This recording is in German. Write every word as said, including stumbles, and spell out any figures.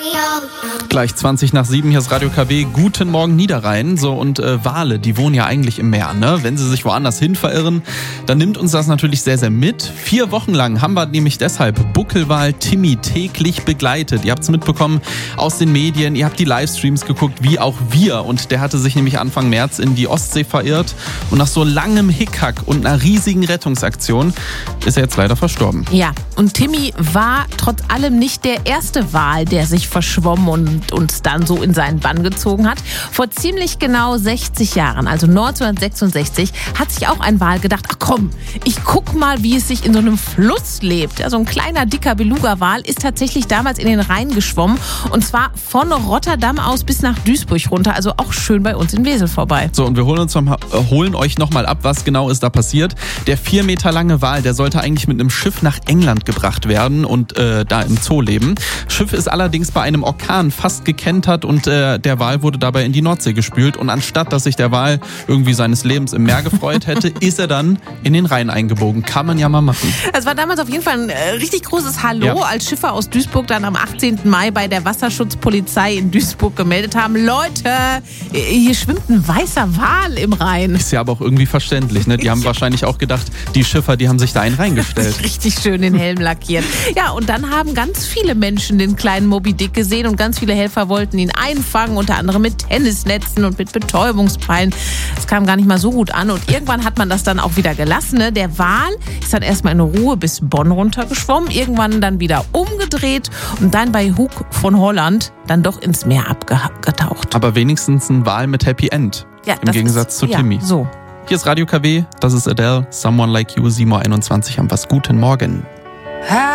Gleich zwanzig nach sieben, hier ist Radio K W. Guten Morgen Niederrhein. So, und äh, Wale, die wohnen ja eigentlich im Meer, ne? Wenn sie sich woanders hin verirren, dann nimmt uns das natürlich sehr, sehr mit. Vier Wochen lang haben wir nämlich deshalb Buckelwal Timmy täglich begleitet. Ihr habt es mitbekommen aus den Medien, ihr habt die Livestreams geguckt, wie auch wir. Und der hatte sich nämlich Anfang März in die Ostsee verirrt. Und nach so langem Hickhack und einer riesigen Rettungsaktion ist er jetzt leider verstorben. Ja, und Timmy war trotz allem nicht der erste Wal, der sich verschwommen und uns dann so in seinen Bann gezogen hat. Vor ziemlich genau sechzig Jahren, also neunzehnhundertsechsundsechzig, hat sich auch ein Wal gedacht, ach komm, ich guck mal, wie es sich in so einem Fluss lebt. Ja, so ein kleiner, dicker Beluga-Wal ist tatsächlich damals in den Rhein geschwommen und zwar von Rotterdam aus bis nach Duisburg runter, also auch schön bei uns in Wesel vorbei. So, und wir holen, uns noch, äh, holen euch nochmal ab, was genau ist da passiert. Der vier Meter lange Wal, der sollte eigentlich mit einem Schiff nach England gebracht werden und äh, da im Zoo leben. Schiff ist allerdings bei einem Orkan fast gekentert und äh, der Wal wurde dabei in die Nordsee gespült. Und anstatt, dass sich der Wal irgendwie seines Lebens im Meer gefreut hätte, ist er dann in den Rhein eingebogen. Kann man ja mal machen. Es war damals auf jeden Fall ein äh, richtig großes Hallo, ja. Als Schiffer aus Duisburg dann am achtzehnten Mai bei der Wasserschutzpolizei in Duisburg gemeldet haben, Leute, hier schwimmt ein weißer Wal im Rhein. Ist ja aber auch irgendwie verständlich, ne? Die haben wahrscheinlich auch gedacht, die Schiffer, die haben sich da einen reingestellt. Richtig schön den Helm lackiert. Ja, und dann haben ganz viele Menschen den kleinen Moby Dick gesehen und ganz viele Helfer wollten ihn einfangen, unter anderem mit Tennisnetzen und mit Betäubungspfeilen. Das kam gar nicht mal so gut an und irgendwann hat man das dann auch wieder gelassen. Ne? Der Wal ist dann erstmal in Ruhe bis Bonn runtergeschwommen, irgendwann dann wieder umgedreht und dann bei Hoek von Holland dann doch ins Meer abgetaucht. Aber wenigstens ein Wal mit Happy End, ja, im Gegensatz ist, zu ja, Timmy. So. Hier ist Radio K W, das ist Adele, Someone Like You, sieben Uhr einundzwanzig, haben was. Guten Morgen.